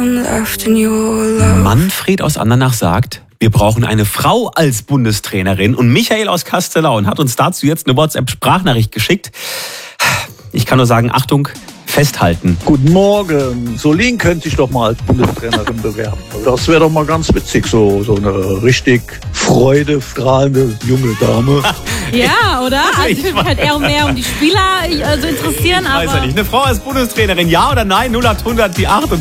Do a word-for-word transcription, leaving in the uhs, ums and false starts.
Manfred aus Andernach sagt, wir brauchen eine Frau als Bundestrainerin. Und Michael aus Kastellaun hat uns dazu jetzt eine WhatsApp-Sprachnachricht geschickt. Ich kann nur sagen, Achtung, festhalten. Guten Morgen. Solin könnte sich doch mal als Bundestrainerin bewerben. Das wäre doch mal ganz witzig, so, so eine richtig freudestrahlende junge Dame. Ja, oder? Also ich würde mich halt eher mehr um die Spieler also interessieren. Ich weiß aber ja nicht. Eine Frau als Bundestrainerin, ja oder nein? null acht hundert, die acht und